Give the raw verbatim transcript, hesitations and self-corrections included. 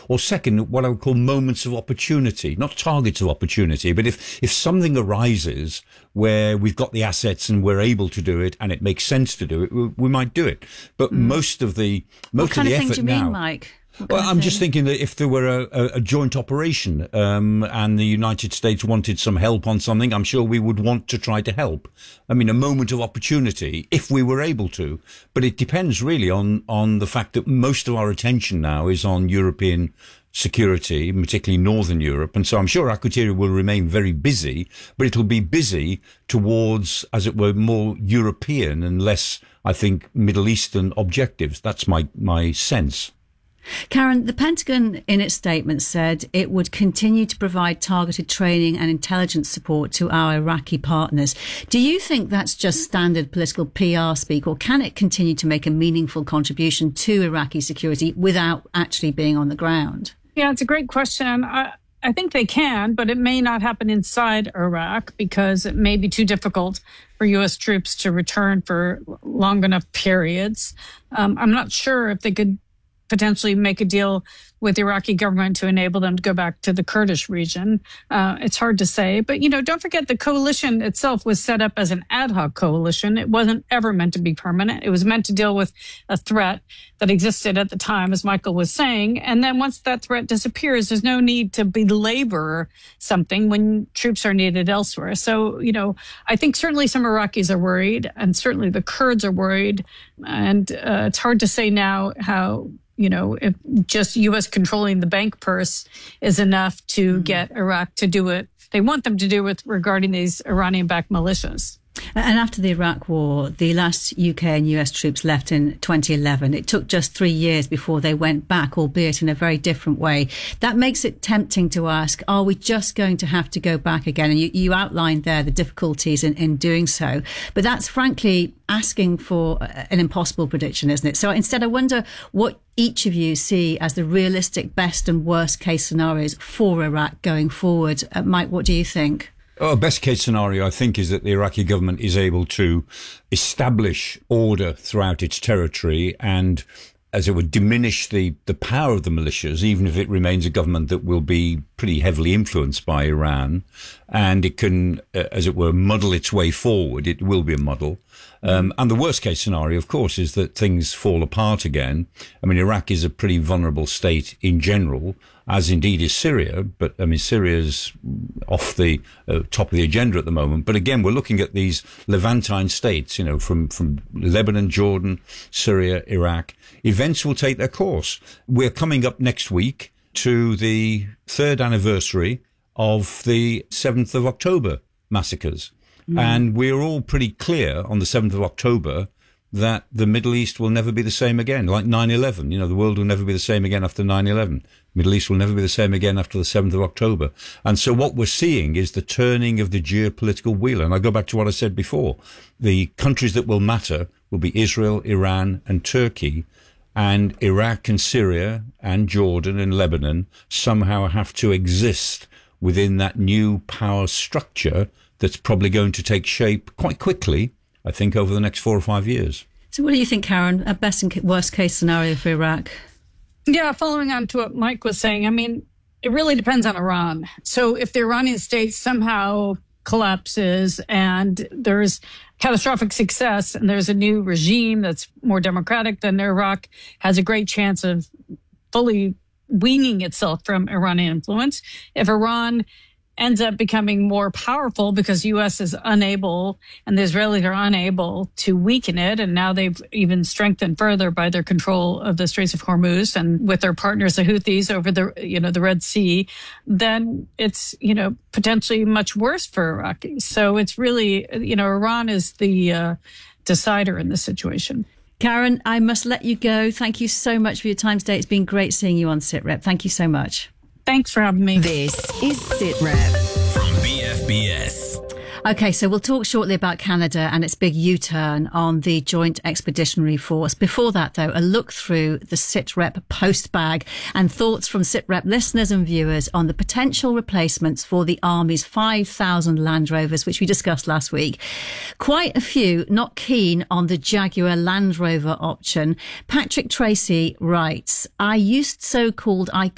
or second, what I would call moments of opportunity, not targets of opportunity, but if, if something arises where we've got the assets and we're able to do it and it makes sense to do it, we, we might do it. But mm. most of the, most what kind of the of thing effort do you now, mean, Mike? Well, I'm just thinking that if there were a, a, a joint operation um, and the United States wanted some help on something, I'm sure we would want to try to help. I mean, a moment of opportunity, if we were able to. But it depends really on, on the fact that most of our attention now is on European security, particularly Northern Europe. And so I'm sure Akrotiri will remain very busy, but it'll be busy towards, as it were, more European and less, I think, Middle Eastern objectives. That's my, my sense. Karen, the Pentagon in its statement said it would continue to provide targeted training and intelligence support to our Iraqi partners. Do you think that's just standard political P R speak, or can it continue to make a meaningful contribution to Iraqi security without actually being on the ground? Yeah, it's a great question. I, I think they can, but it may not happen inside Iraq because it may be too difficult for U S troops to return for long enough periods. Um, I'm not sure if they could potentially make a deal with the Iraqi government to enable them to go back to the Kurdish region. Uh, it's hard to say. But, you know, don't forget the coalition itself was set up as an ad hoc coalition. It wasn't ever meant to be permanent. It was meant to deal with a threat that existed at the time, as Michael was saying. And then once that threat disappears, there's no need to belabor something when troops are needed elsewhere. So, you know, I think certainly some Iraqis are worried, and certainly the Kurds are worried. And uh, it's hard to say now how, you know, if just U S controlling the bank purse is enough to mm-hmm. get Iraq to do what they want them to do with regarding these Iranian-backed militias. And after the Iraq War, the last U K and U S troops left in twenty eleven. It took just three years before they went back, albeit in a very different way. That makes it tempting to ask, are we just going to have to go back again? And you, you outlined there the difficulties in, in doing so. But that's frankly asking for an impossible prediction, isn't it? So instead, I wonder what each of you see as the realistic best and worst case scenarios for Iraq going forward. Uh, Mike, what do you think? Oh, best case scenario, I think, is that the Iraqi government is able to establish order throughout its territory and, as it would, diminish the, the power of the militias, even if it remains a government that will be pretty heavily influenced by Iran. And it can, uh, as it were, muddle its way forward. It will be a muddle. Um, and the worst case scenario, of course, is that things fall apart again. I mean, Iraq is a pretty vulnerable state in general, as indeed is Syria. But, I mean, Syria's off the uh, top of the agenda at the moment. But again, we're looking at these Levantine states, you know, from, from Lebanon, Jordan, Syria, Iraq. Events will take their course. We're coming up next week to the third anniversary of the seventh of October massacres. Mm. And we're all pretty clear on the seventh of October that the Middle East will never be the same again, like nine eleven. You know, the world will never be the same again after nine eleven. Middle East will never be the same again after the seventh of October. And so what we're seeing is the turning of the geopolitical wheel. And I go back to what I said before. The countries that will matter will be Israel, Iran, and Turkey. And Iraq and Syria and Jordan and Lebanon somehow have to exist within that new power structure that's probably going to take shape quite quickly, I think, over the next four or five years. So what do you think, Karen, a best and worst case scenario for Iraq? Yeah, following on to what Mike was saying, I mean, it really depends on Iran. So if the Iranian state somehow collapses and there's catastrophic success and there's a new regime that's more democratic, then Iraq has a great chance of fully weaning itself from Iranian influence. If Iran ends up becoming more powerful because U S is unable and the Israelis are unable to weaken it, and now they've even strengthened further by their control of the Straits of Hormuz and with their partners, the Houthis, over the, you know, the Red Sea, then it's, you know, potentially much worse for Iraqis. So it's really, you know, Iran is the uh, decider in this situation. Karen, I must let you go. Thank you so much for your time today. It's been great seeing you on SitRep. Thank you so much. Thanks for having me. This is SitRep from B F B S. Okay, so we'll talk shortly about Canada and its big U-turn on the Joint Expeditionary Force. Before that, though, a look through the SitRep post bag and thoughts from SitRep listeners and viewers on the potential replacements for the Army's five thousand Land Rovers, which we discussed last week. Quite a few not keen on the Jaguar Land Rover option. Patrick Tracy writes, I used so-called